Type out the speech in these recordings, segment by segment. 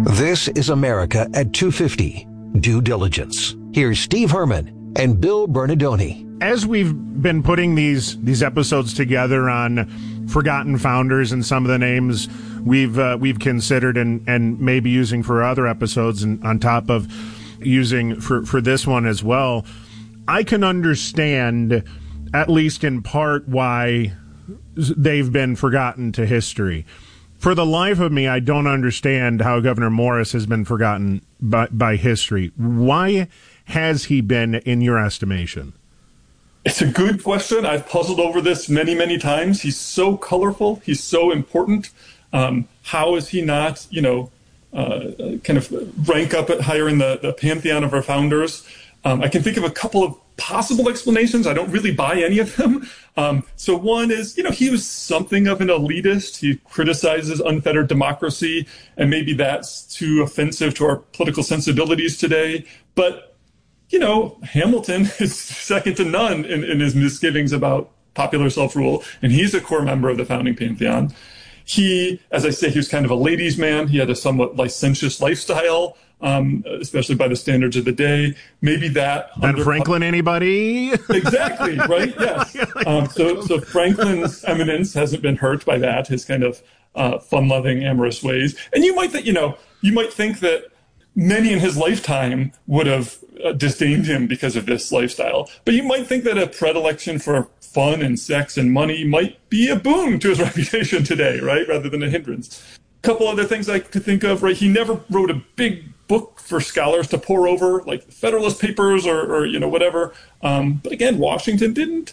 This is America at 250. Due Diligence. Here's Steve Herman and Bill Bernardoni. As we've been putting these episodes together on forgotten founders and some of the names we've considered and maybe using for other episodes, and on top of using for this one as well, I can understand, at least in part, why they've been forgotten to history. For the life of me, I don't understand how Governor Morris has been forgotten by history. Why has he been, in your estimation? It's a good question. I've puzzled over this many, many times. He's so colorful. He's so important. How is he not, kind of rank up higher in the pantheon of our founders? I can think of a couple of possible explanations. I don't really buy any of them. So one is, he was something of an elitist. He criticizes unfettered democracy, and maybe that's too offensive to our political sensibilities today. But, Hamilton is second to none in his misgivings about popular self-rule, and he's a core member of the founding pantheon. He, as I say, he was kind of a ladies' man. He had a somewhat licentious lifestyle, especially by the standards of the day. Maybe that. Ben Franklin, anybody? Exactly, right? Yes. So Franklin's eminence hasn't been hurt by that, his kind of fun-loving, amorous ways. And you might think that many in his lifetime would have disdained him because of this lifestyle. But you might think that a predilection for fun and sex and money might be a boon to his reputation today, right? Rather than a hindrance. A couple other things I could think of, right? He never wrote a big book for scholars to pore over, like the Federalist Papers or whatever. But again, Washington didn't.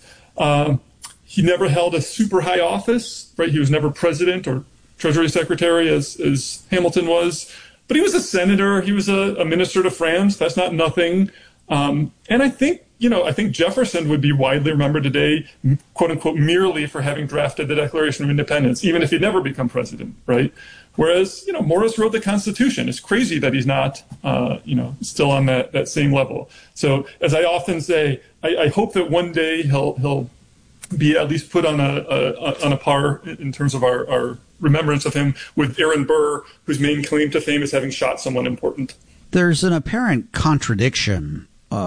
He never held a super high office, right? He was never president or Treasury Secretary as Hamilton was. But he was a senator. He was a minister to France. That's not nothing. And I think Jefferson would be widely remembered today, quote unquote, merely for having drafted the Declaration of Independence, even if he'd never become president, right? Whereas, Morris wrote the Constitution. It's crazy that he's not, still on that same level. So as I often say, I hope that one day he'll be at least put on a par in terms of our remembrance of him with Aaron Burr, whose main claim to fame is having shot someone important. There's an apparent contradiction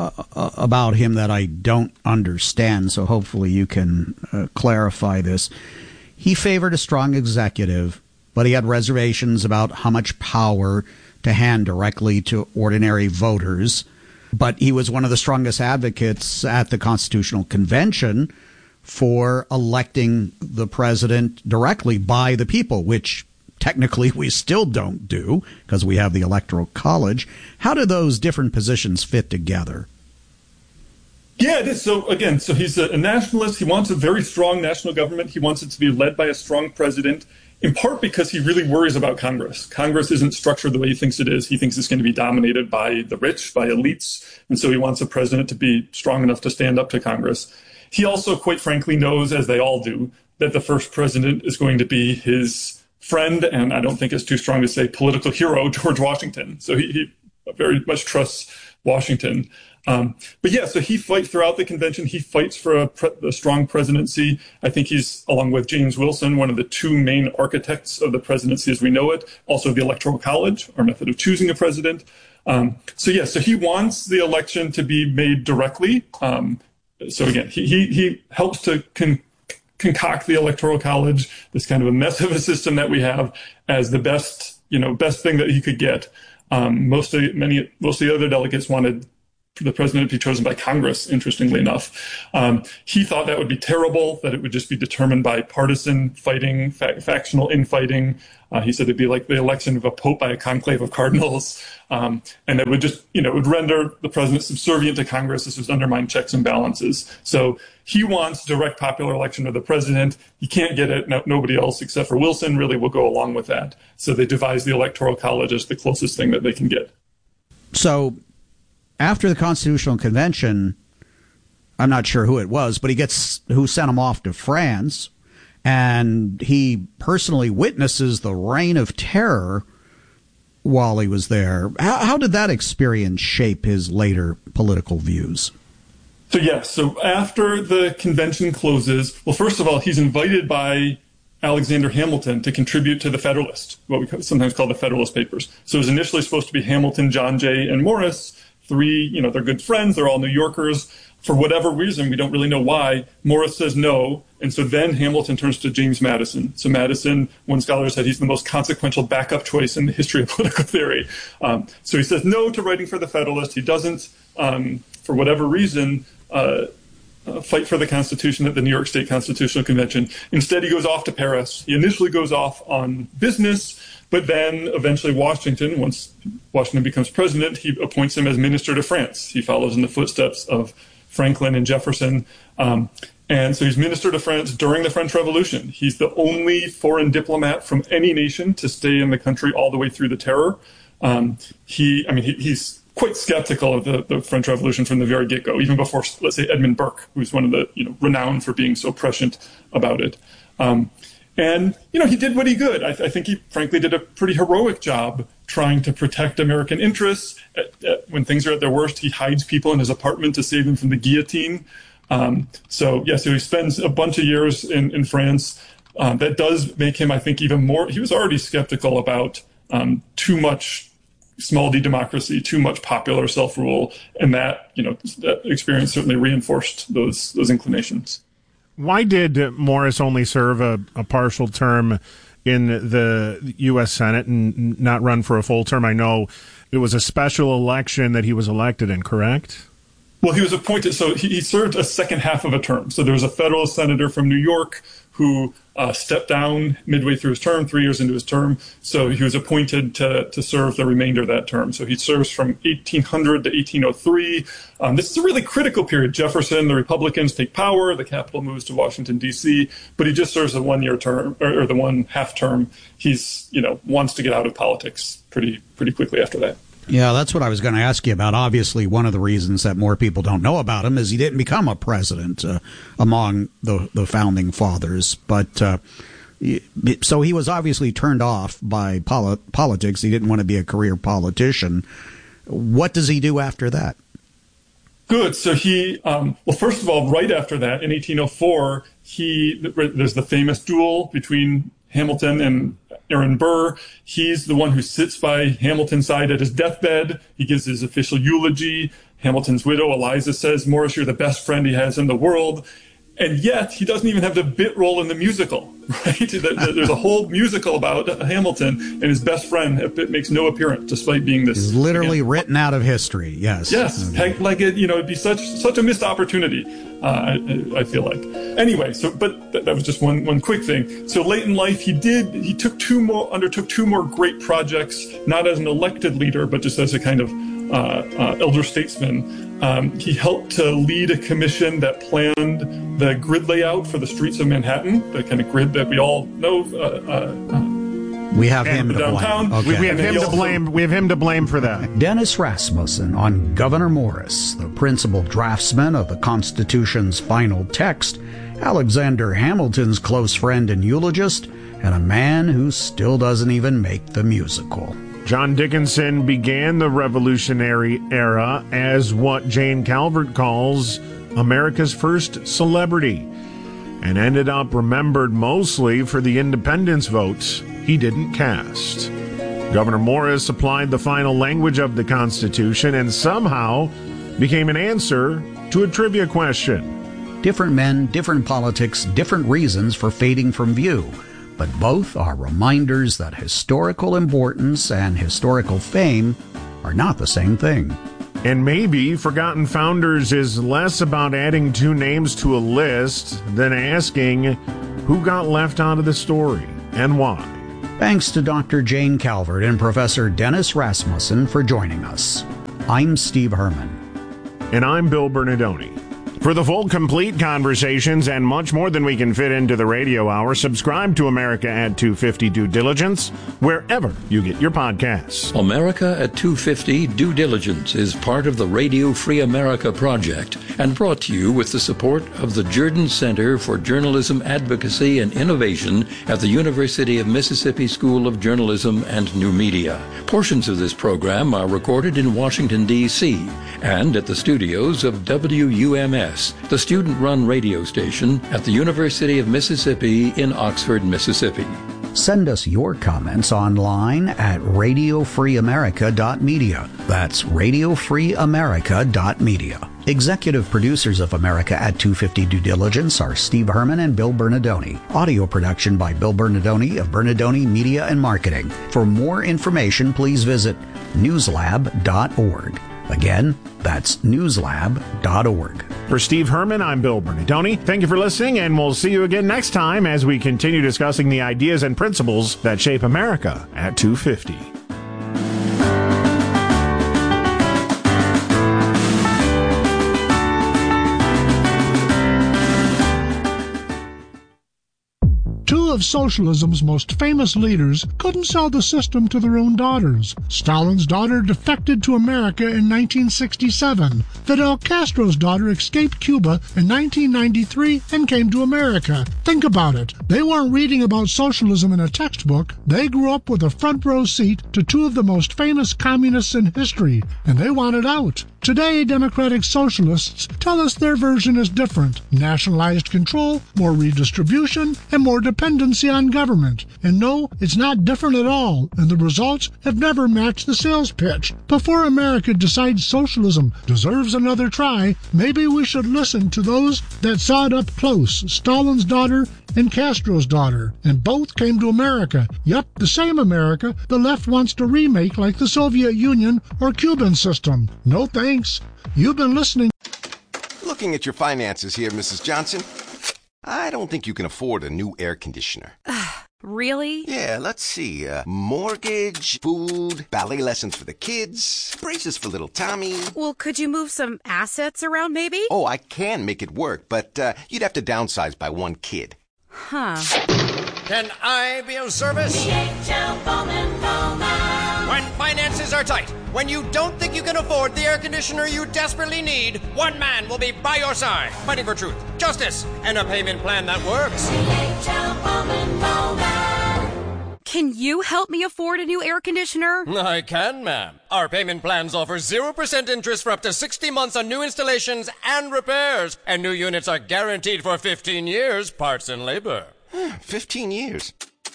about him that I don't understand, so hopefully you can clarify this. He favored a strong executive, but he had reservations about how much power to hand directly to ordinary voters. But he was one of the strongest advocates at the Constitutional Convention for electing the president directly by the people, which technically we still don't do because we have the Electoral College. How do those different positions fit together? Yeah, it is. So he's a nationalist. He wants a very strong national government. He wants it to be led by a strong president, in part because he really worries about Congress. Congress isn't structured the way he thinks it is. He thinks it's going to be dominated by the rich, by elites. And so he wants a president to be strong enough to stand up to Congress. He also, quite frankly, knows, as they all do, that the first president is going to be his friend, and I don't think it's too strong to say political hero, George Washington. So he very much trusts Washington. So he fights throughout the convention. He fights for a strong presidency. I think he's, along with James Wilson, one of the two main architects of the presidency as we know it, also the Electoral College, our method of choosing a president. So he wants the election to be made directly. So again, he helps to concoct the Electoral College, this kind of a mess of a system that we have, as the best thing that he could get. Most of the other delegates wanted the president to be chosen by Congress, interestingly enough. He thought that would be terrible, that it would just be determined by partisan fighting, factional infighting. He said it'd be like the election of a pope by a conclave of cardinals. And it would just, it would render the president subservient to Congress. This would undermine checks and balances. So he wants direct popular election of the president. He can't get it. Nobody else except for Wilson really will go along with that. So they devised the Electoral College as the closest thing that they can get. So after the Constitutional Convention, I'm not sure who it was, but who sent him off to France, and he personally witnesses the reign of terror while he was there. How did that experience shape his later political views? So after the convention closes, well, first of all, he's invited by Alexander Hamilton to contribute to the Federalist, what we sometimes call the Federalist Papers. So it was initially supposed to be Hamilton, John Jay, and Morris, three, they're good friends, they're all New Yorkers. For whatever reason, we don't really know why, Morris says no, and so then Hamilton turns to James Madison. So Madison, one scholar said he's the most consequential backup choice in the history of political theory. So he says no to writing for the Federalist. He doesn't, for whatever reason, fight for the Constitution at the New York State Constitutional Convention. Instead, he goes off to Paris. He initially goes off on business, but then eventually Washington, once Washington becomes president, he appoints him as minister to France. He follows in the footsteps of Franklin and Jefferson. And so he's minister to France during the French Revolution. He's the only foreign diplomat from any nation to stay in the country all the way through the terror. He's quite skeptical of the French Revolution from the very get-go, even before, let's say, Edmund Burke, who's one of the, renowned for being so prescient about it. He did what he could. I think he, frankly, did a pretty heroic job trying to protect American interests. When things are at their worst, he hides people in his apartment to save them from the guillotine. So he spends a bunch of years in France. That does make him, I think, even more. He was already skeptical about too much small d democracy, too much popular self-rule, and that experience certainly reinforced those inclinations. Why did Morris only serve a partial term in the U.S. Senate and not run for a full term? I know it was a special election that he was elected in, correct? Well, he was appointed, so he served a second half of a term. So there was a federal senator from New York who stepped down midway through his term, 3 years into his term. So he was appointed to serve the remainder of that term. So he serves from 1800 to 1803. This is a really critical period. Jefferson, the Republicans take power. The capital moves to Washington, D.C., but he just serves a 1 year term or the 1/2 term. He's, wants to get out of politics pretty quickly after that. Yeah, that's what I was going to ask you about. Obviously, one of the reasons that more people don't know about him is he didn't become a president among the founding fathers. But so he was obviously turned off by politics. He didn't want to be a career politician. What does he do after that? Good. So he, first of all, right after that, in 1804, there's the famous duel between Hamilton and Aaron Burr. He's the one who sits by Hamilton's side at his deathbed. He gives his official eulogy. Hamilton's widow, Eliza, says, "Morris, you're the best friend he has in the world." And yet, he doesn't even have the bit role in the musical, right? There's a whole musical about Hamilton, and his best friend makes no appearance, despite being this. He's literally written out of history, yes. Yes, like it'd be such a missed opportunity, I feel like. Anyway, but that was just one quick thing. So late in life, he undertook two more great projects, not as an elected leader, but just as a kind of elder statesman. He helped to lead a commission that planned the grid layout for the streets of Manhattan, the kind of grid that we all know. We have him to blame. Okay. We have him to blame for that. Dennis Rasmussen on Gouverneur Morris, the principal draftsman of the Constitution's final text, Alexander Hamilton's close friend and eulogist, and a man who still doesn't even make the musical. John Dickinson began the Revolutionary era as what Jane Calvert calls America's first celebrity, and ended up remembered mostly for the independence votes he didn't cast. Gouverneur Morris applied the final language of the Constitution and somehow became an answer to a trivia question. Different men, different politics, different reasons for fading from view, but both are reminders that historical importance and historical fame are not the same thing. And maybe Forgotten Founders is less about adding 2 names to a list than asking who got left out of the story and why. Thanks to Dr. Jane Calvert and Professor Dennis Rasmussen for joining us. I'm Steve Herman. And I'm Bill Bernardoni. For the full, complete conversations and much more than we can fit into the radio hour, subscribe to America at 250 Due Diligence wherever you get your podcasts. America at 250 Due Diligence is part of the Radio Free America project and brought to you with the support of the Jordan Center for Journalism Advocacy and Innovation at the University of Mississippi School of Journalism and New Media. Portions of this program are recorded in Washington, D.C. and at the studios of WUMS. PBS, the student-run radio station at the University of Mississippi in Oxford, Mississippi. Send us your comments online at radiofreeamerica.media. That's radiofreeamerica.media. Executive producers of America at 250 Due Diligence are Steve Herman and Bill Bernadoni. Audio production by Bill Bernadoni of Bernadoni Media and Marketing. For more information, please visit newslab.org. Again, that's newslab.org. For Steve Herman, I'm Bill Bernadoni. Thank you for listening, and we'll see you again next time as we continue discussing the ideas and principles that shape America at 250. Two of socialism's most famous leaders couldn't sell the system to their own daughters. Stalin's daughter defected to America in 1967. Fidel Castro's daughter escaped Cuba in 1993 and came to America. Think about it. They weren't reading about socialism in a textbook. They grew up with a front row seat to two of the most famous communists in history, and they wanted out. Today, democratic socialists tell us their version is different. Nationalized control, more redistribution, and more dependency on government. And no, it's not different at all, and the results have never matched the sales pitch. Before America decides socialism deserves another try, maybe we should listen to those that saw it up close, Stalin's daughter and Castro's daughter, and both came to America. Yep, the same America the left wants to remake like the Soviet Union or Cuban system. No thanks. You've been listening. Looking at your finances here, Mrs. Johnson, I don't think you can afford a new air conditioner. Really? Yeah, let's see. Mortgage, food, ballet lessons for the kids, braces for little Tommy. Well, could you move some assets around maybe? Oh, I can make it work, but you'd have to downsize by one kid. Huh. Can I be of service? DHL Bowman Bowman. When finances are tight, when you don't think you can afford the air conditioner you desperately need, one man will be by your side, fighting for truth, justice, and a payment plan that works. DHL Bowman Bowman. Can you help me afford a new air conditioner? I can, ma'am. Our payment plans offer 0% interest for up to 60 months on new installations and repairs. And new units are guaranteed for 15 years, parts and labor. 15 years.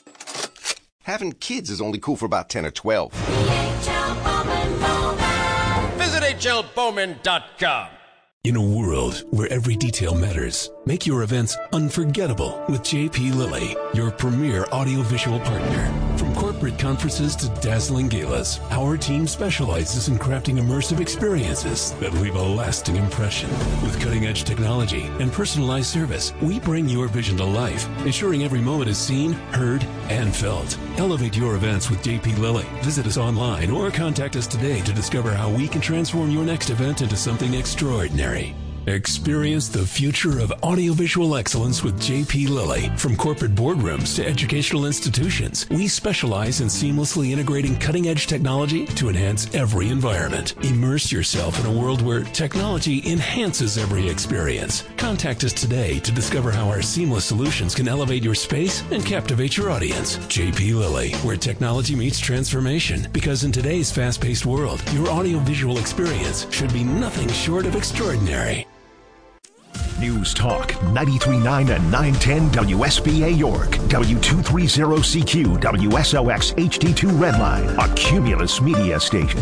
Having kids is only cool for about 10 or 12. DHL Bowman Bowman. Visit hlbowman.com. In a world where every detail matters, make your events unforgettable with JP Lilly, your premier audiovisual partner. From corporate conferences to dazzling galas, our team specializes in crafting immersive experiences that leave a lasting impression. With cutting-edge technology and personalized service, we bring your vision to life, ensuring every moment is seen, heard, and felt. Elevate your events with JP Lilly. Visit us online or contact us today to discover how we can transform your next event into something extraordinary. Experience the future of audiovisual excellence with JP Lilly. From corporate boardrooms to educational institutions, we specialize in seamlessly integrating cutting-edge technology to enhance every environment. Immerse yourself in a world where technology enhances every experience. Contact us today to discover how our seamless solutions can elevate your space and captivate your audience. JP Lilly, where technology meets transformation. Because in today's fast-paced world, your audiovisual experience should be nothing short of extraordinary. News Talk 93.9 and 910 WSBA York, W230CQ, WSOX HD2 Redline, a Cumulus media station.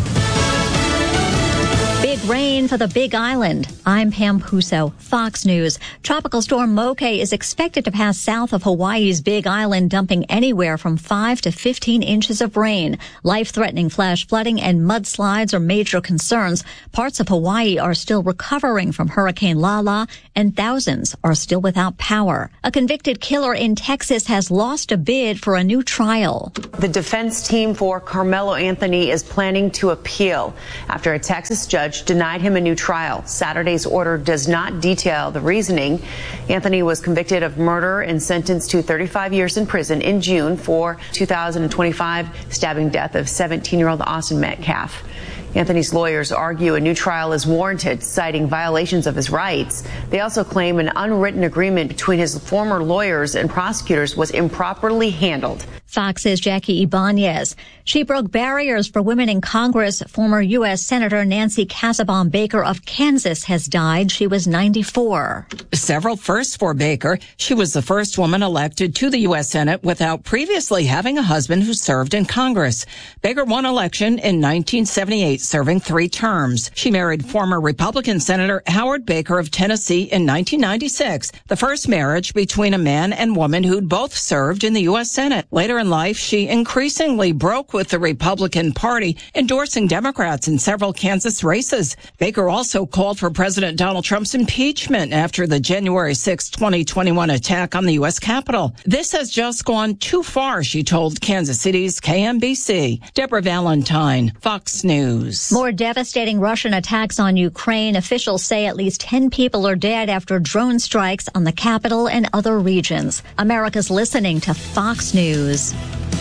Big rain for the Big Island. I'm Pam Puso, Fox News. Tropical storm Moke is expected to pass south of Hawaii's Big Island, dumping anywhere from 5 to 15 inches of rain. Life-threatening flash flooding and mudslides are major concerns. Parts of Hawaii are still recovering from Hurricane Lala, and thousands are still without power. A convicted killer in Texas has lost a bid for a new trial. The defense team for Carmelo Anthony is planning to appeal after a Texas judge denied him a new trial. Saturday's order does not detail the reasoning. Anthony was convicted of murder and sentenced to 35 years in prison in June for 2025 stabbing death of 17-year-old Austin Metcalf. Anthony's lawyers argue a new trial is warranted, citing violations of his rights. They also claim an unwritten agreement between his former lawyers and prosecutors was improperly handled. Fox's Jackie Ibanez. She broke barriers for women in Congress. Former U.S. Senator Nancy Kassebaum Baker of Kansas has died. She was 94. Several firsts for Baker. She was the first woman elected to the U.S. Senate without previously having a husband who served in Congress. Baker won election in 1978, serving 3 terms. She married former Republican Senator Howard Baker of Tennessee in 1996, the first marriage between a man and woman who'd both served in the U.S. Senate. Later in life, she increasingly broke with the Republican Party, endorsing Democrats in several Kansas races. Baker also called for President Donald Trump's impeachment after the January 6, 2021 attack on the U.S. Capitol. This has just gone too far, she told Kansas City's KMBC. Deborah Valentine, Fox News. More devastating Russian attacks on Ukraine. Officials say at least 10 people are dead after drone strikes on the capital and other regions. America's listening to Fox News.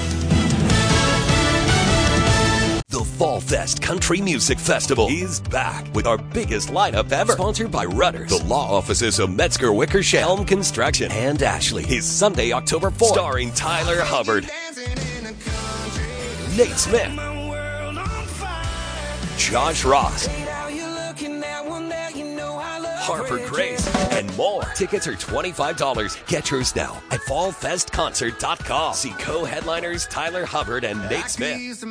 The Fall Fest Country Music Festival is back with our biggest lineup ever. Sponsored by Rudders, the law offices of Metzger Wickersham, Helm Construction, and Ashley. Is Sunday, October 4th. Starring Tyler Hubbard, Nate Smith, Josh Ross, Harper Grace, and more. Tickets are $25. Get yours now at fallfestconcert.com. See co-headliners Tyler Hubbard and Nate Smith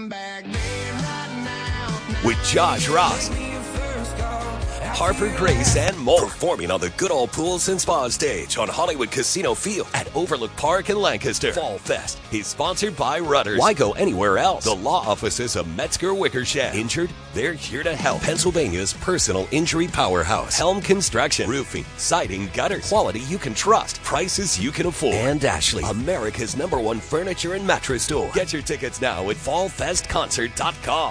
with Josh Ross, Harper Grace, and more. Performing on the Good Old Pools and Spa stage on Hollywood Casino Field at Overlook Park in Lancaster. Fall Fest is sponsored by Rudders. Why go anywhere else? The law offices of Metzger Wickersham. Injured? They're here to help. Pennsylvania's personal injury powerhouse. Helm Construction. Roofing, siding, gutters. Quality you can trust. Prices you can afford. And Ashley, America's #1 furniture and mattress store. Get your tickets now at fallfestconcert.com.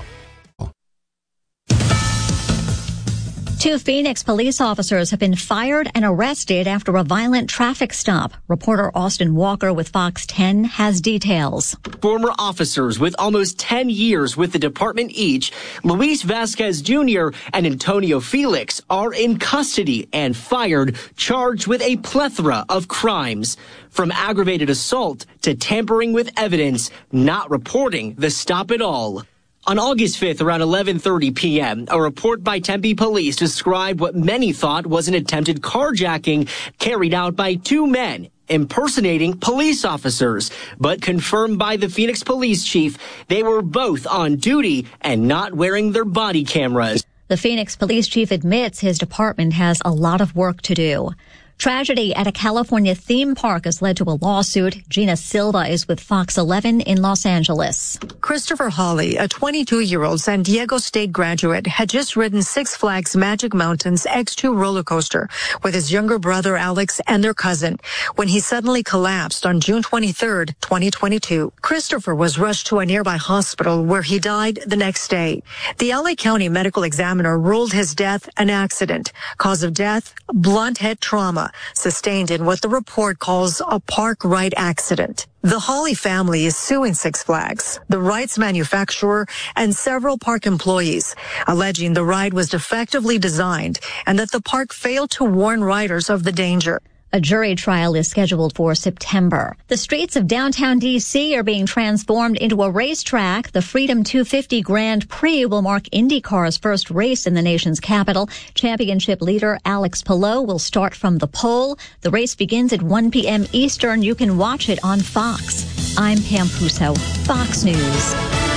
2 Phoenix police officers have been fired and arrested after a violent traffic stop. Reporter Austin Walker with Fox 10 has details. Former officers with almost 10 years with the department each, Luis Vasquez Jr. and Antonio Felix, are in custody and fired, charged with a plethora of crimes, from aggravated assault to tampering with evidence, not reporting the stop at all. On August 5th, around 11:30 p.m., a report by Tempe police described what many thought was an attempted carjacking carried out by 2 men impersonating police officers, but confirmed by the Phoenix police chief they were both on duty and not wearing their body cameras. The Phoenix police chief admits his department has a lot of work to do. Tragedy at a California theme park has led to a lawsuit. Gina Silva is with Fox 11 in Los Angeles. Christopher Hawley, a 22-year-old San Diego State graduate, had just ridden Six Flags Magic Mountain's X2 roller coaster with his younger brother Alex and their cousin when he suddenly collapsed on June 23rd, 2022. Christopher was rushed to a nearby hospital where he died the next day. The LA County Medical Examiner ruled his death an accident. Cause of death, blunt head trauma, sustained in what the report calls a park ride accident. The Hawley family is suing Six Flags, the ride's manufacturer, and several park employees, alleging the ride was defectively designed and that the park failed to warn riders of the danger. A jury trial is scheduled for September. The streets of downtown D.C. are being transformed into a racetrack. The Freedom 250 Grand Prix will mark IndyCar's first race in the nation's capital. Championship leader Alex Palou will start from the pole. The race begins at 1 p.m. Eastern. You can watch it on Fox. I'm Pam Puso, Fox News.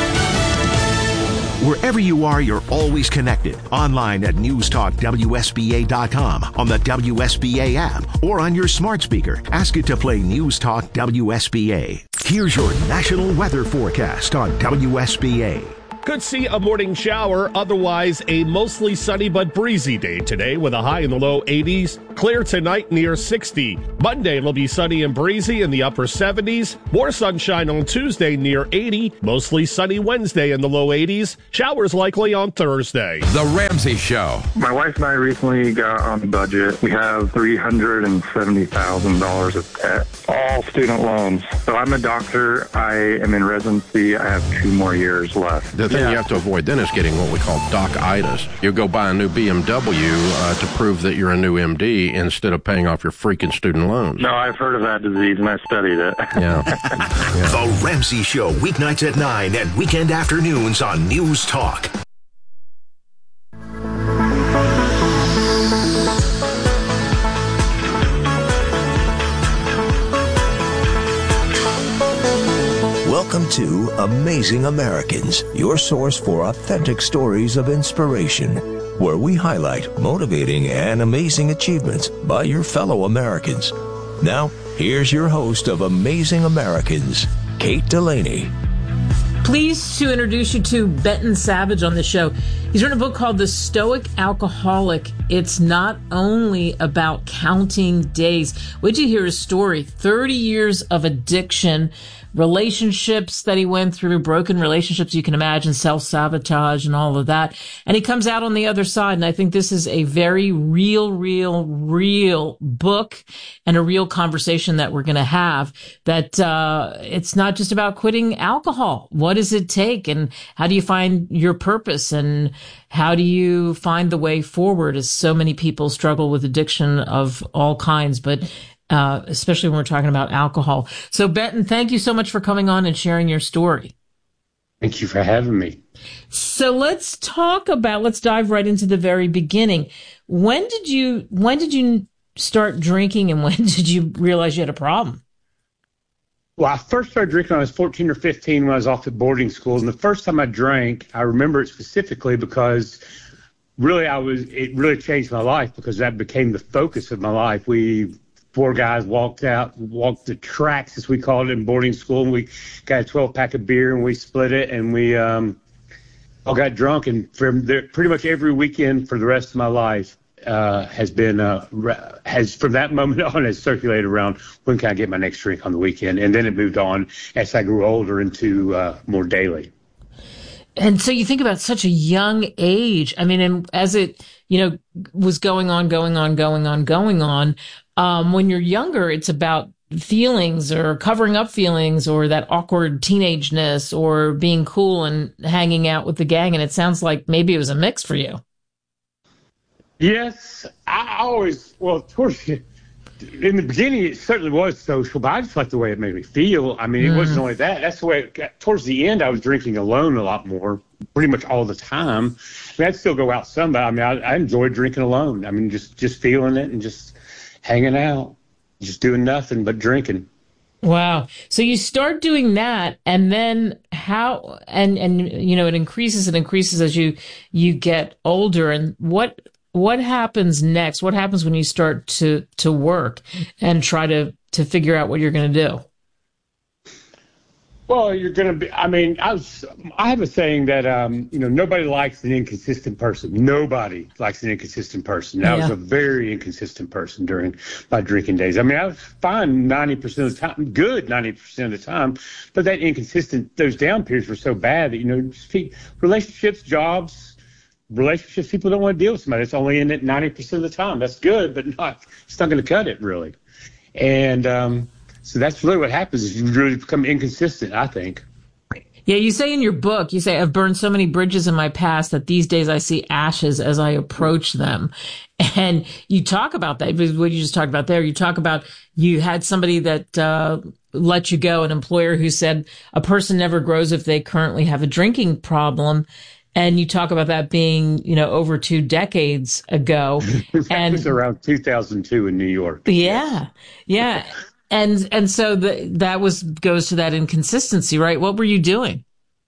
Wherever you are, you're always connected. Online at newstalkwsba.com, on the WSBA app, or on your smart speaker. Ask it to play News Talk WSBA. Here's your national weather forecast on WSBA. Could see a morning shower, otherwise a mostly sunny but breezy day today with a high in the low 80s. Clear tonight near 60. Monday it'll be sunny and breezy in the upper 70s. More sunshine on Tuesday near 80. Mostly sunny Wednesday in the low 80s. Showers likely on Thursday. The Ramsey Show. My wife and I recently got on the budget. We have $370,000 of debt, all student loans. So I'm a doctor. I am in residency. I have 2 more years left. The thing you have to avoid then is getting what we call doc-itis. You go buy a new BMW to prove that you're a new MD instead of paying off your freaking student loans. No, I've heard of that disease, and I studied it. Yeah. The Ramsey Show, weeknights at 9 and weekend afternoons on News Talk. Welcome to Amazing Americans, your source for authentic stories of inspiration, where we highlight motivating and amazing achievements by your fellow Americans. Now, here's your host of Amazing Americans, Kate Delaney. Pleased to introduce you to Benton Savage on the show. He's written a book called The Stoic Alcoholic. It's not only about counting days. Wait till you hear his story. 30 years of addiction, relationships that he went through, broken relationships, you can imagine, self-sabotage and all of that. And he comes out on the other side. And I think this is a very real book and a real conversation that we're going to have, that it's not just about quitting alcohol. What does it take? And how do you find your purpose? And how do you find the way forward, as so many people struggle with addiction of all kinds, but especially when we're talking about alcohol. So, Benton, thank you so much for coming on and sharing your story. Thank you for having me. So let's dive right into the very beginning. When did you start drinking, and when did you realize you had a problem? Well, I first started drinking when I was 14 or 15 when I was off at boarding school. And the first time I drank, I remember it specifically because really it really changed my life, because that became the focus of my life. Four guys walked the tracks, as we called it, in boarding school, and we got a 12-pack of beer, and we split it, and we all got drunk. And from there, pretty much every weekend for the rest of my life has from that moment on has circulated around, when can I get my next drink on the weekend? And then it moved on as I grew older into more daily. And so you think about such a young age. I mean, and as it, was going on, when you're younger, it's about feelings or covering up feelings or that awkward teenageness or being cool and hanging out with the gang. And it sounds like maybe it was a mix for you. Yes, in the beginning, it certainly was social, but I just liked the way it made me feel. I mean, it wasn't only that. That's the way it got. Towards the end, I was drinking alone a lot more, pretty much all the time. I mean, I'd still go out some, but I mean, I enjoyed drinking alone. I mean, just feeling it and just hanging out, just doing nothing but drinking. Wow. So you start doing that, and then how, and it increases as you get older. And what happens next? What happens when you start to work and try to figure out what you're going to do? Well, you're going to be, I mean, I have a saying that, nobody likes an inconsistent person. Nobody likes an inconsistent person. I was a very inconsistent person during my drinking days. I mean, I was fine 90% of the time, good 90% of the time, but those down periods were so bad that, relationships, jobs, people don't want to deal with somebody. It's only in it 90% of the time. That's good, but it's not going to cut it, really. And so that's really what happens, is you really become inconsistent, I think. Yeah, you say in your book, I've burned so many bridges in my past that these days I see ashes as I approach them. And you talk about that, what you just talked about there. You talk about you had somebody that let you go, an employer who said a person never grows if they currently have a drinking problem. And you talk about that being, over 2 decades ago. That was around 2002 in New York. Yeah. Yeah. And so that goes to that inconsistency, right? What were you doing?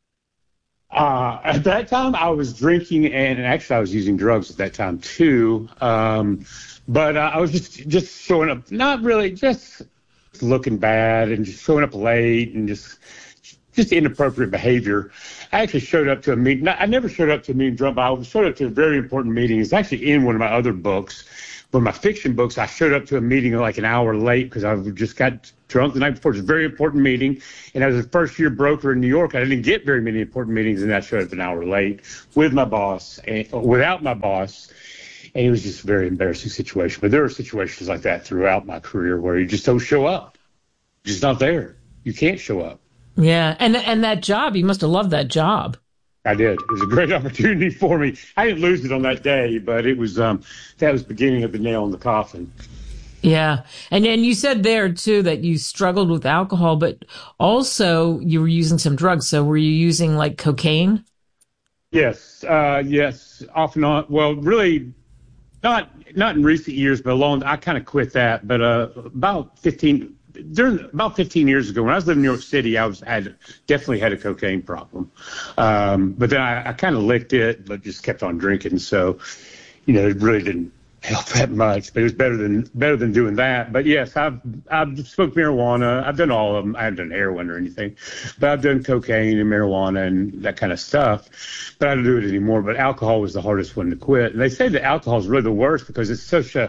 At that time, I was drinking, and actually I was using drugs at that time too. But I was just showing up, not really, just looking bad and just showing up late and just inappropriate behavior. I actually showed up to a meeting. I never showed up to a meeting drunk, but I showed up to a very important meeting. It's actually in one of my other books. One of my fiction books, I showed up to a meeting like an hour late because I just got drunk the night before. It was a very important meeting, and I was a first-year broker in New York. I didn't get very many important meetings, and I showed up an hour late with my boss, without my boss, and it was just a very embarrassing situation. But there are situations like that throughout my career where you just don't show up. You're just not there. You can't show up. Yeah, and that job, you must have loved that job. I did. It was a great opportunity for me. I didn't lose it on that day, but it was that was the beginning of the nail in the coffin. Yeah. And you said there, too, that you struggled with alcohol, but also you were using some drugs. So were you using, like, cocaine? Yes. Yes. Off and on. Well, really, not in recent years, but I kind of quit that. But about 15 years ago, when I was living in New York City, definitely had a cocaine problem. But then I kind of licked it, but just kept on drinking. So, it really didn't help that much, but it was better than doing that. But yes, I've smoked marijuana. I've done all of them. I haven't done heroin or anything, but I've done cocaine and marijuana and that kind of stuff. But I don't do it anymore. But alcohol was the hardest one to quit. And they say that alcohol is really the worst because it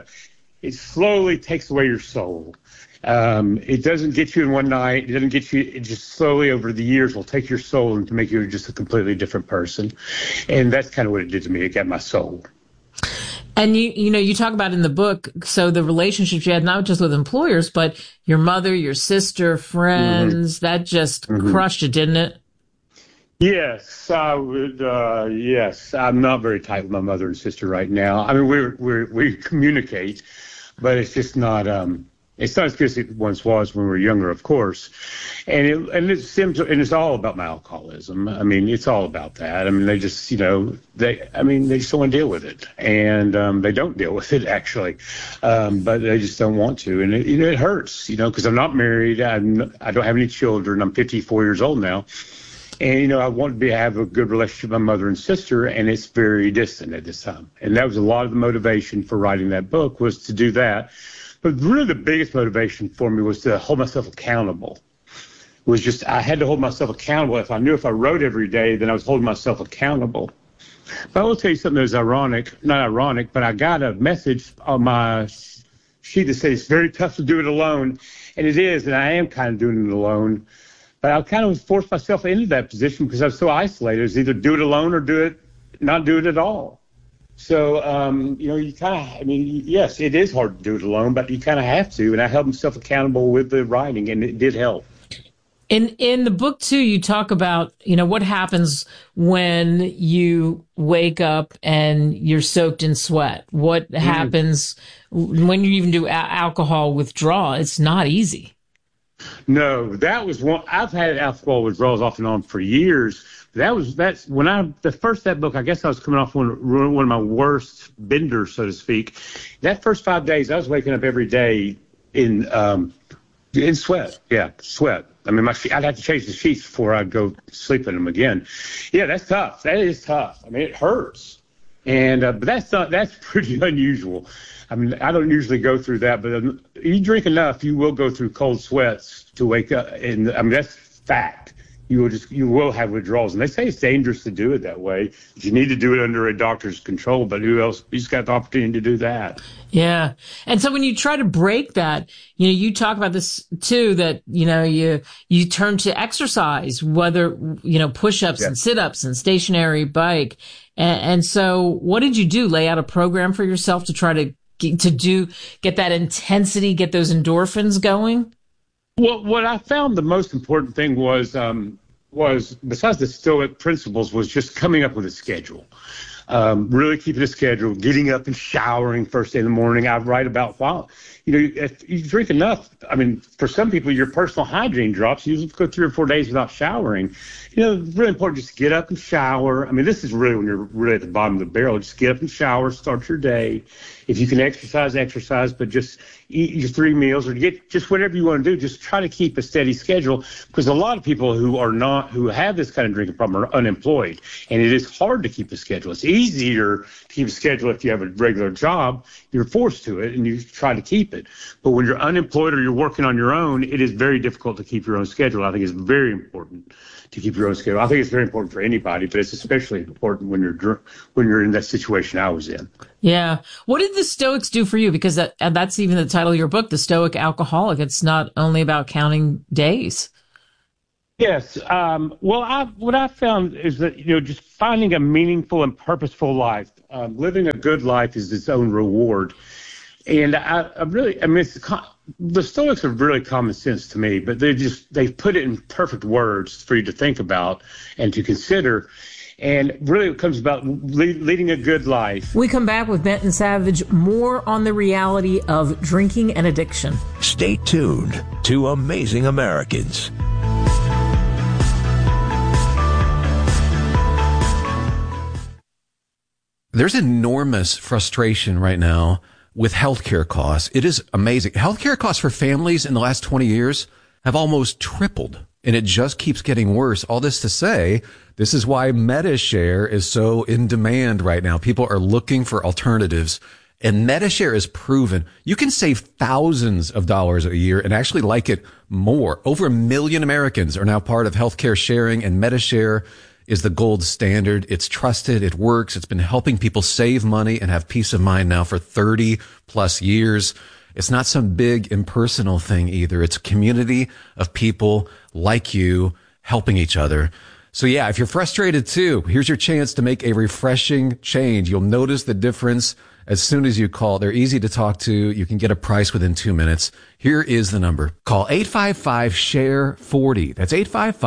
slowly takes away your soul. It doesn't get you in one night. It doesn't get you. It just slowly over the years will take your soul and to make you just a completely different person. And that's kind of what it did to me. It got my soul. And you talk about in the book, so the relationships you had, not just with employers, but your mother, your sister, friends, that just crushed it, didn't it? Yes, I would. Yes, I'm not very tight with my mother and sister right now. I mean, we communicate, but it's just not. It's not as good as it once was when we were younger, of course. And it's all about my alcoholism. I mean, it's all about that. I mean, they just, they just don't want to deal with it. And they don't deal with it, actually. But they just don't want to. And it hurts, because I'm not married. I don't have any children. I'm 54 years old now. And, I want to have a good relationship with my mother and sister, and it's very distant at this time. And that was a lot of the motivation for writing that book, was to do that. But really the biggest motivation for me was to hold myself accountable. It was just I had to hold myself accountable. If I knew if I wrote every day, then I was holding myself accountable. But I will tell you something that was not ironic, but I got a message on my sheet that says it's very tough to do it alone. And it is, and I am kind of doing it alone. But I kind of forced myself into that position because I was so isolated. It was either do it alone or not do it at all. So, you kind of, yes, it is hard to do it alone, but you kind of have to. And I held myself accountable with the writing, and it did help. In the book, too, you talk about, what happens when you wake up and you're soaked in sweat. What happens when you even do alcohol withdrawal? It's not easy. No, that was one. I've had alcohol withdrawals off and on for years. That's when that book, I guess I was coming off one of my worst benders, so to speak. That first 5 days, I was waking up every day in sweat. Yeah, sweat. I mean, I'd have to change the sheets before I'd go sleep in them again. Yeah, that's tough. That is tough. I mean, it hurts. And but that's pretty unusual. I mean, I don't usually go through that, but you drink enough, you will go through cold sweats to wake up. And I mean, that's fact. You will have withdrawals. And they say it's dangerous to do it that way. You need to do it under a doctor's control, but who's got the opportunity to do that? Yeah. And so when you try to break that, you talk about this too, that, you turn to exercise, whether, push-ups and sit-ups and stationary bike. And so what did you do? Lay out a program for yourself to try to get that intensity, get those endorphins going? Well, what I found the most important thing was besides the Stoic principles, was just coming up with a schedule. Really keeping a schedule, getting up and showering first thing in the morning. I write about, if you drink enough, I mean, for some people, your personal hygiene drops. You go 3 or 4 days without showering. It's really important just to get up and shower. I mean, this is really when you're really at the bottom of the barrel. Just get up and shower, start your day. If you can exercise, but just eat your 3 meals or get just whatever you want to do. Just try to keep a steady schedule, because a lot of people who have this kind of drinking problem are unemployed, and it is hard to keep a schedule. It's easier to keep a schedule if you have a regular job. You're forced to it, and you try to keep it. But when you're unemployed or you're working on your own, it is very difficult to keep your own schedule. I think it's very important to keep your own schedule. I think it's very important for anybody, but it's especially important when you're in that situation I was in. Yeah. What did the Stoics do for you? Because that's even the title of your book, The Stoic Alcoholic. It's not only about counting days. Yes. What I found is that, just finding a meaningful and purposeful life, living a good life is its own reward. And the Stoics are really common sense to me, but they put it in perfect words for you to think about and to consider. And really it comes about leading a good life. We come back with Benton Savage, more on the reality of drinking and addiction. Stay tuned to Amazing Americans. There's enormous frustration right now with healthcare costs. It is amazing. Healthcare costs for families in the last 20 years have almost tripled, and it just keeps getting worse. All this to say, this is why MediShare is so in demand right now. People are looking for alternatives, and MediShare is proven you can save thousands of dollars a year and actually like it more. Over 1 million Americans are now part of healthcare sharing, and MediShare is the gold standard. It's trusted. It works. It's been helping people save money and have peace of mind now for 30 plus years. It's not some big impersonal thing either. It's a community of people like you helping each other. So yeah, if you're frustrated too, here's your chance to make a refreshing change. You'll notice the difference as soon as you call. They're easy to talk to. You can get a price within 2 minutes. Here is the number. Call 855-SHARE-40. That's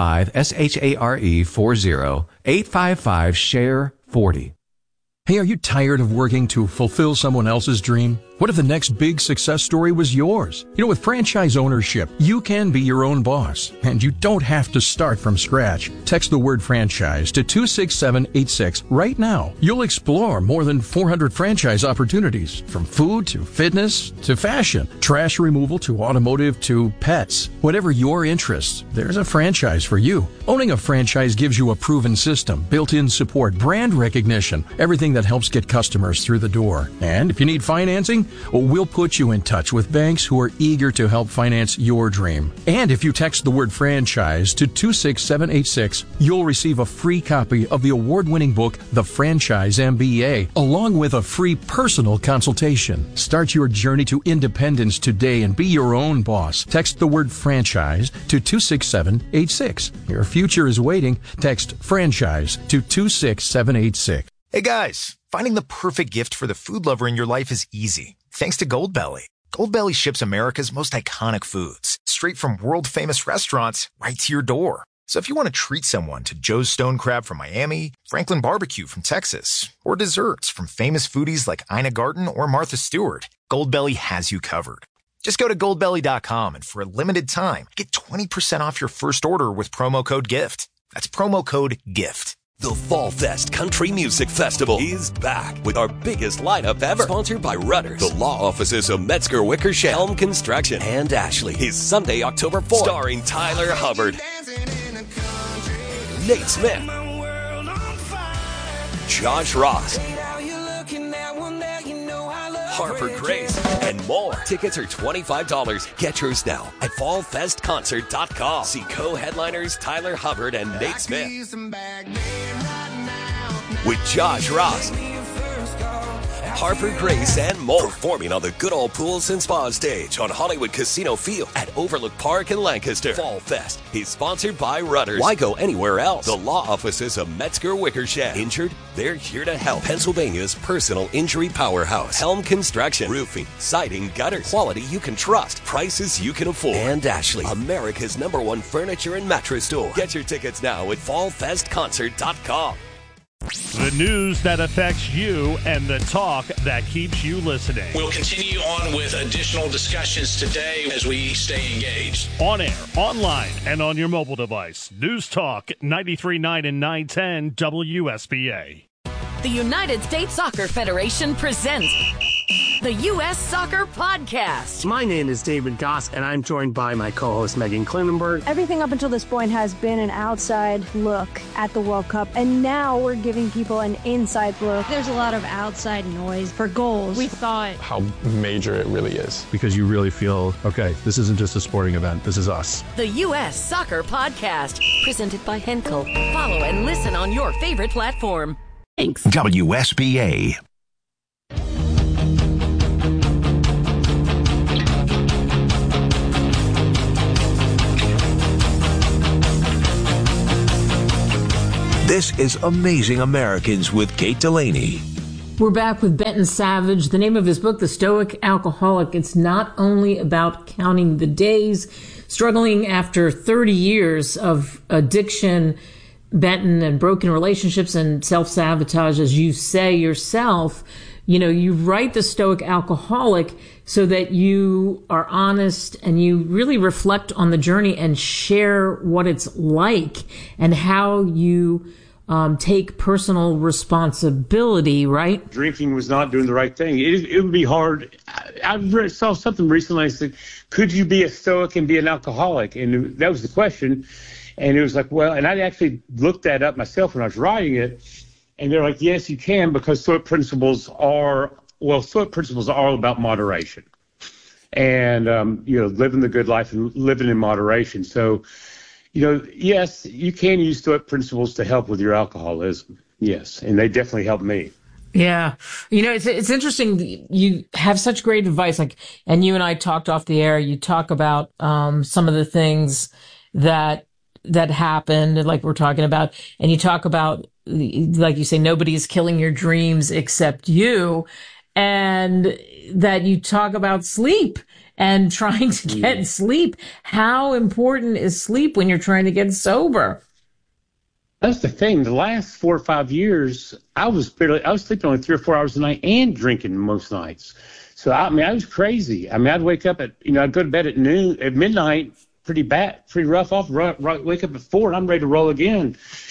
855-SHARE-40. 855-SHARE-40. Hey, are you tired of working to fulfill someone else's dream? What if the next big success story was yours? You know, with franchise ownership, you can be your own boss, and you don't have to start from scratch. Text the word franchise to 26786 right now. You'll explore more than 400 franchise opportunities, from food to fitness to fashion, trash removal to automotive to pets. Whatever your interests, there's a franchise for you. Owning a franchise gives you a proven system, built-in support, brand recognition, everything that helps get customers through the door. And if you need financing, well, we'll put you in touch with banks who are eager to help finance your dream. And if you text the word franchise to 26786, you'll receive a free copy of the award-winning book, The Franchise MBA, along with a free personal consultation. Start your journey to independence today and be your own boss. Text the word franchise to 26786. Your future is waiting. Text franchise to 26786. Hey guys, finding the perfect gift for the food lover in your life is easy, thanks to Goldbelly. Goldbelly ships America's most iconic foods, straight from world-famous restaurants right to your door. So if you want to treat someone to Joe's Stone Crab from Miami, Franklin Barbecue from Texas, or desserts from famous foodies like Ina Garten or Martha Stewart, Goldbelly has you covered. Just go to goldbelly.com and for a limited time, get 20% off your first order with promo code GIFT. That's promo code GIFT. The Fall Fest Country Music Festival is back with our biggest lineup ever. Sponsored by Rudders, the law offices of Metzger Wickersham, Helm Construction, and Ashley. Is Sunday, October 4th. Starring Tyler Hubbard, Nate Smith, Josh Ross, Harper Grace, and more. Tickets are $25. Get yours now at fallfestconcert.com. See co-headliners Tyler Hubbard and Nate Smith. With Josh Ross, Harper Grace, and more. Performing on the Good Old Pools and Spa stage on Hollywood Casino Field at Overlook Park in Lancaster. Fall Fest is sponsored by Rudders. Why go anywhere else? The law offices of Metzger Wickersham. Injured? They're here to help. Pennsylvania's personal injury powerhouse. Helm Construction. Roofing, siding, gutters. Quality you can trust. Prices you can afford. And Ashley, America's #1 furniture and mattress store. Get your tickets now at fallfestconcert.com. The news that affects you and the talk that keeps you listening. We'll continue on with additional discussions today as we stay engaged. On air, online, and on your mobile device. News Talk 93.9 and 910 WSBA. The United States Soccer Federation presents the U.S. Soccer Podcast. My name is David Goss, and I'm joined by my co-host Megan Klinenberg. Everything up until this point has been an outside look at the World Cup, and now we're giving people an inside look. There's a lot of outside noise for goals. We thought how major it really is, because you really feel, okay, this isn't just a sporting event, this is us. The U.S. Soccer Podcast, presented by Henkel. Follow and listen on your favorite platform. Thanks. WSBA. This is Amazing Americans with Kate Delaney. We're back with Benton Savage. The name of his book, The Stoic Alcoholic. It's not only about counting the days, struggling after 30 years of addiction. Benton, and broken relationships and self-sabotage, as you say yourself, you write The Stoic Alcoholic so that you are honest and you really reflect on the journey and share what it's like and how you take personal responsibility, right? Drinking was not doing the right thing. It would be hard. I saw something recently. I said, could you be a Stoic and be an alcoholic? And that was the question. And it was like, well, and I actually looked that up myself when I was writing it. And they're like, yes, you can, because Stoic principles are all about moderation. And, living the good life and living in moderation. So, yes, you can use Stoic principles to help with your alcoholism. Yes, and they definitely helped me. Yeah. It's interesting. You have such great advice. And you and I talked off the air. You talk about some of the things that happened, like we're talking about. And you talk about, like you say, nobody's killing your dreams except you. And that you talk about sleep and trying to get sleep. How important is sleep when you're trying to get sober? That's the thing. The last 4 or 5 years, I was sleeping only 3 or 4 hours a night and drinking most nights. So I was crazy. I'd wake up at, I'd go to bed at midnight, pretty rough off, wake up at 4 and I'm ready to roll again.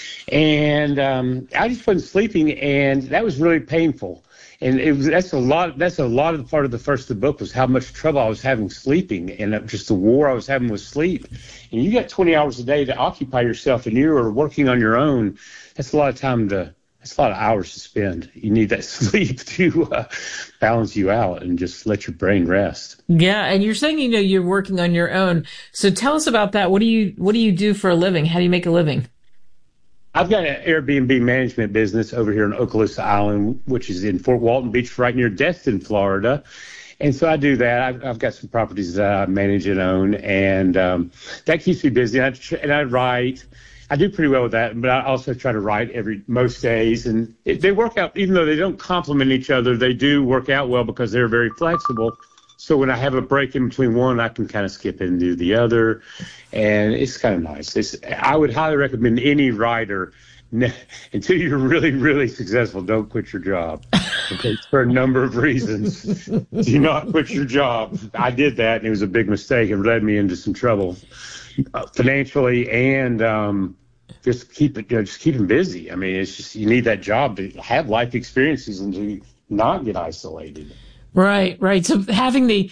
And I just wasn't sleeping, and that was really painful. And that's a lot of the part of the first of the book was how much trouble I was having sleeping, and just the war I was having with sleep. And you got 20 hours a day to occupy yourself, and you are working on your own. That's a lot of that's a lot of hours to spend. You need that sleep to balance you out and just let your brain rest. Yeah, and you're saying you're working on your own. So tell us about that. What do you do for a living? How do you make a living? I've got an Airbnb management business over here on Okaloosa Island, which is in Fort Walton Beach, right near Destin, Florida. And so I do that. I've got some properties that I manage and own, and that keeps me busy. And I write. I do pretty well with that, but I also try to write most days. And they work out, even though they don't complement each other, they do work out well because they're very flexible. So when I have a break in between one, I can kind of skip and do the other. And it's kind of nice. I would highly recommend any writer, until you're really, really successful, don't quit your job. Okay, for a number of reasons. Do not quit your job. I did that, and it was a big mistake. It led me into some trouble financially, and just keep them busy. It's just, you need that job to have life experiences and to not get isolated. Right. So having the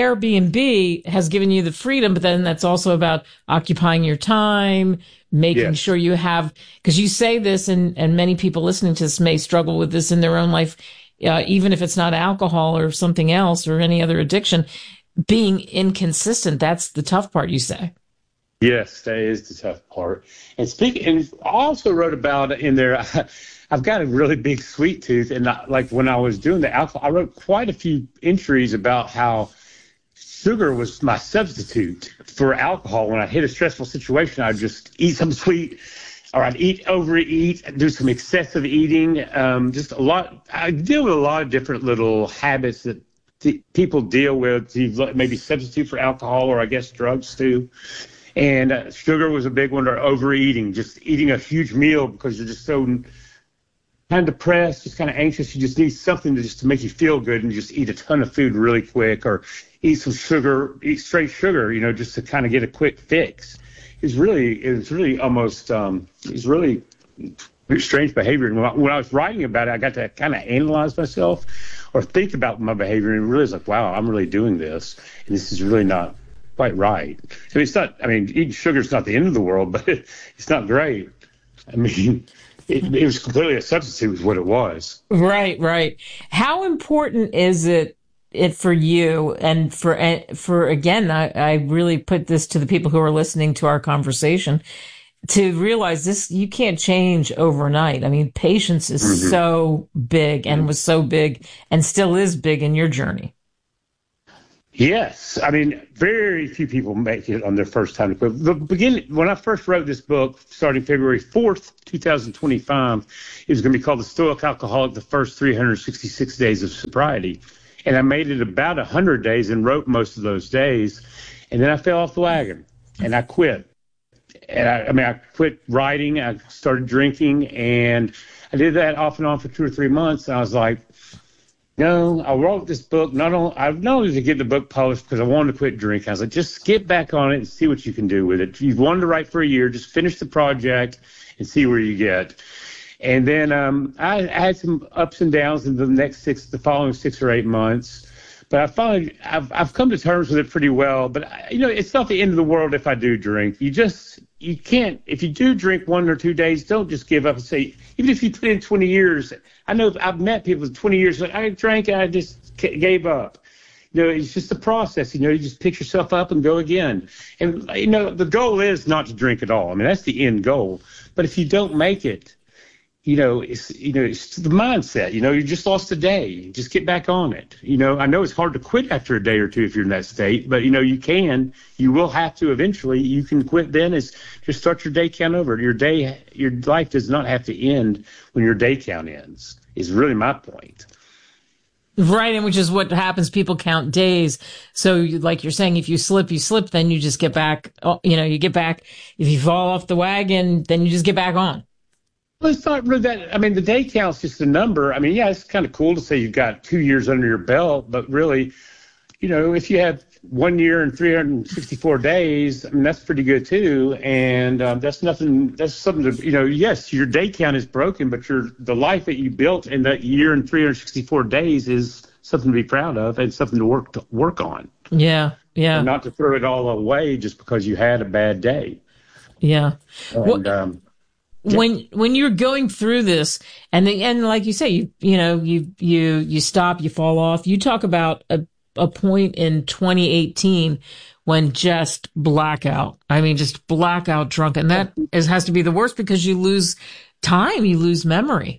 Airbnb has given you the freedom, but then that's also about occupying your time, making sure you have, because you say this, and many people listening to this may struggle with this in their own life, even if it's not alcohol or something else or any other addiction, being inconsistent. That's the tough part, you say. Yes, that is the tough part. And I also wrote about in there, I've got a really big sweet tooth, and when I was doing the alcohol, I wrote quite a few entries about how sugar was my substitute for alcohol. When I hit a stressful situation, I'd just eat some sweet, or I'd overeat, do some excessive eating. Just a lot. I deal with a lot of different little habits that people deal with to maybe substitute for alcohol, or I guess drugs too. And sugar was a big one, or overeating, just eating a huge meal because you're just so kind of depressed, just kind of anxious. You just need something to make you feel good, and just eat a ton of food really quick, or eat some sugar, eat straight sugar, just to kind of get a quick fix. It was really almost, really strange behavior. And when I was writing about it, I got to kind of analyze myself or think about my behavior, and realize well, I'm really doing this, and this is really not quite right. So eating sugar is not the end of the world, but it's not great. It was completely a substitute is what it was. Right. How important is it for you, and for again, I really put this to the people who are listening to our conversation, to realize this, you can't change overnight. Patience is so big, and was so big, and still is big in your journey. Yes. Very few people make it on their first time. When I first wrote this book, starting February 4th, 2025, it was going to be called The Stoic Alcoholic, the First 366 Days of Sobriety. And I made it about 100 days and wrote most of those days. And then I fell off the wagon, and I quit. And I quit writing. I started drinking, and I did that off and on for 2 or 3 months. And I was like, no, I wrote this book not only to get the book published because I wanted to quit drinking. I was like, just get back on it and see what you can do with it. You've wanted to write for a year, just finish the project and see where you get. And then I had some ups and downs in the following 6 or 8 months. But I've come to terms with it pretty well. But it's not the end of the world if I do drink. You can't, if you do drink 1 or 2 days, don't just give up and say, even if you put in 20 years, I know I've met people with 20 years, like, I drank and I just gave up. It's just a process. You just pick yourself up and go again. And, the goal is not to drink at all. I mean, that's the end goal. But if you don't make it, it's the mindset. You just lost a day. Just get back on it. I know it's hard to quit after a day or two if you're in that state, but you can. You will have to eventually. You can quit then. Is just start your day count over. Your life does not have to end when your day count ends. Is really my point. Right, and which is what happens. People count days. So, like you're saying, if you slip, then you just get back. You get back. If you fall off the wagon, then you just get back on. Well, it's not really that. I mean, the day count's just a number. I mean, yeah, it's kind of cool to say you've got 2 years under your belt, but really, if you have 1 year and 364 days, I mean, that's pretty good too. And that's something to, yes, your day count is broken, but the life that you built in that year and 364 days is something to be proud of and something to work on. Yeah, yeah. And not to throw it all away just because you had a bad day. Yeah. And, when you're going through this, and like you say, you stop, you fall off. You talk about a point in 2018 when just blackout. I mean, just blackout drunk, and that has to be the worst because you lose time, you lose memory.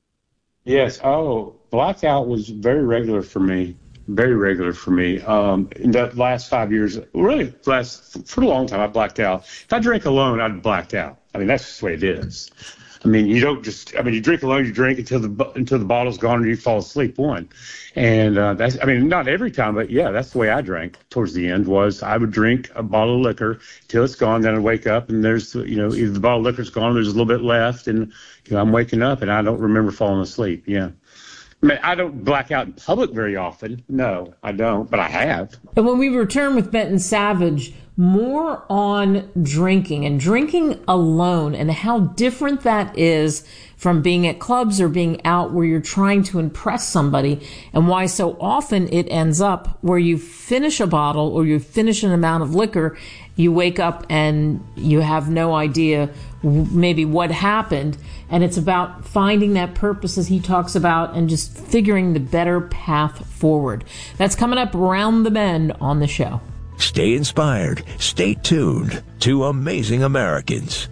Yes. Oh, blackout was very regular for me. Very regular for me. In the last 5 years, really for a long time, I blacked out. If I drank alone, I'd blacked out. I mean, that's just the way it is. I mean, you drink alone, you drink until the bottle's gone and you fall asleep And not every time, but yeah, that's the way I drank towards the end was I would drink a bottle of liquor till it's gone. Then I'd wake up and there's, either the bottle of liquor's gone, there's a little bit left and, I'm waking up and I don't remember falling asleep. Yeah. I mean, I don't black out in public very often. No, I don't, but I have. And when we return with Benton Savage, more on drinking and drinking alone and how different that is from being at clubs or being out where you're trying to impress somebody, and why so often it ends up where you finish a bottle or you finish an amount of liquor, you wake up and you have no idea maybe what happened. And it's about finding that purpose, as he talks about, and just figuring the better path forward. That's coming up around the bend on the show. Stay inspired. Stay tuned to Amazing Americans.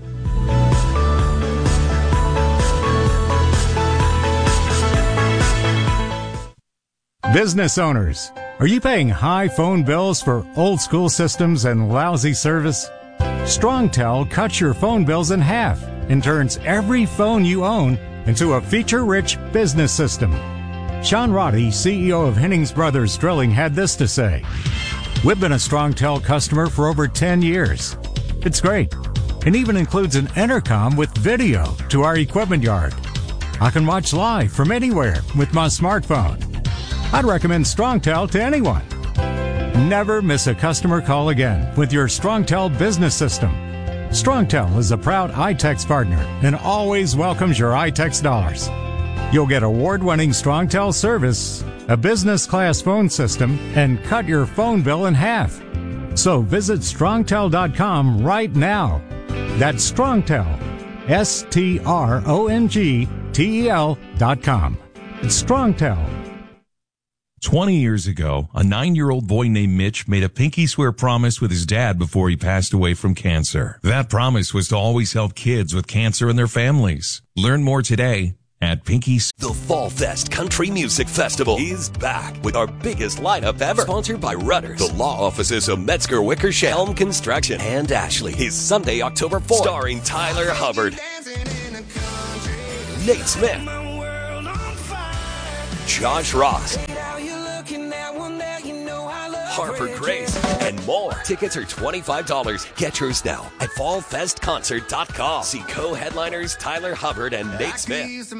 Business owners, are you paying high phone bills for old school systems and lousy service? StrongTel cuts your phone bills in half and turns every phone you own into a feature-rich business system. Sean Roddy, CEO of Hennings Brothers Drilling, had this to say. We've been a StrongTel customer for over 10 years. It's great. It even includes an intercom with video to our equipment yard. I can watch live from anywhere with my smartphone. I'd recommend StrongTel to anyone. Never miss a customer call again with your StrongTel business system. StrongTel is a proud iTex partner and always welcomes your iTex dollars. You'll get award-winning StrongTel service, a business-class phone system, and cut your phone bill in half. So visit StrongTel.com right now. That's StrongTel, StrongTel.com. It's StrongTel. 20 years ago, a 9-year-old boy named Mitch made a pinky swear promise with his dad before he passed away from cancer. That promise was to always help kids with cancer and their families. Learn more today at Pinky. The Fall Fest Country Music Festival is back with our biggest lineup ever. Sponsored by Rudders, the law offices of Metzger Wickersham, Helm Construction, and Ashley. Is Sunday, October 4th. Starring Tyler Hubbard, Nate Smith, Harper Grace, and more. Tickets are $25. Get yours now at fallfestconcert.com. See co-headliners Tyler Hubbard and Nate Smith.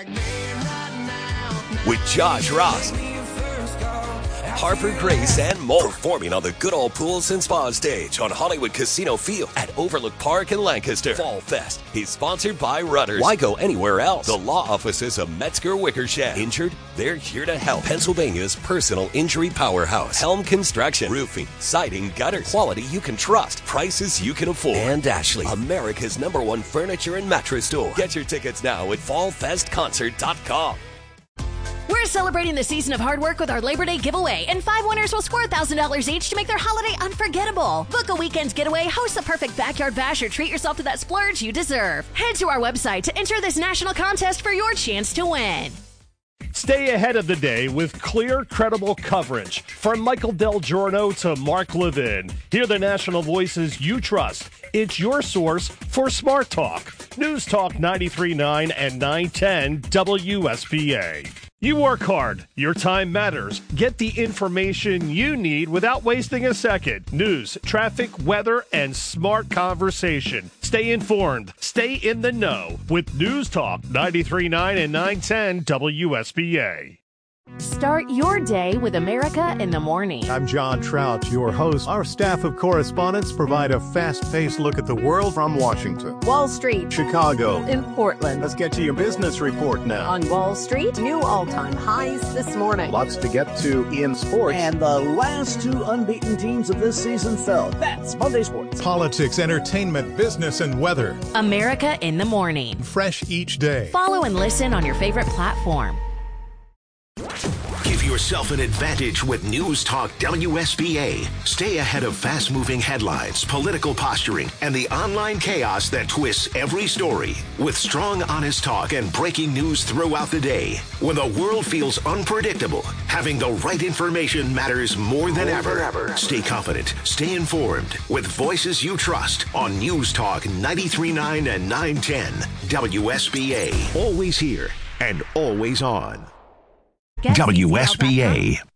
With Josh Ross, Harper Grace, and more, performing on the Good Old Pools and Spa stage on Hollywood Casino Field at Overlook Park in Lancaster. Fall Fest is sponsored by Rudders. Why go anywhere else? The law offices of Metzger Wickersham. Injured? They're here to help. Pennsylvania's personal injury powerhouse. Helm Construction. Roofing, siding, gutters. Quality you can trust. Prices you can afford. And Ashley, America's #1 furniture and mattress store. Get your tickets now at fallfestconcert.com. We're celebrating the season of hard work with our Labor Day giveaway, and 5 winners will score $1,000 each to make their holiday unforgettable. Book a weekend getaway, host the perfect backyard bash, or treat yourself to that splurge you deserve. Head to our website to enter this national contest for your chance to win. Stay ahead of the day with clear, credible coverage. From Michael Del Giorno to Mark Levin. Hear the national voices you trust. It's your source for Smart Talk. News Talk 93.9 and 910 WSBA. You work hard. Your time matters. Get the information you need without wasting a second. News, traffic, weather, and smart conversation. Stay informed. Stay in the know with News Talk 93.9 and 910 WSBA. Start your day with America in the Morning. I'm John Trout, your host. Our staff of correspondents provide a fast-paced look at the world from Washington, Wall Street, Chicago, and Portland. Let's get to your business report now. On Wall Street, new all-time highs this morning. Lots to get to in sports. And the last 2 unbeaten teams of this season fell. That's Monday Sports. Politics, entertainment, business, and weather. America in the Morning. Fresh each day. Follow and listen on your favorite platform. Give yourself an advantage with News Talk WSBA. Stay ahead of fast-moving headlines, political posturing, and the online chaos that twists every story. With strong, honest talk and breaking news throughout the day. When the world feels unpredictable, having the right information matters more than ever. Stay confident, stay informed, with voices you trust on News Talk 93.9 and 910 WSBA. Always here and always on. WSBA.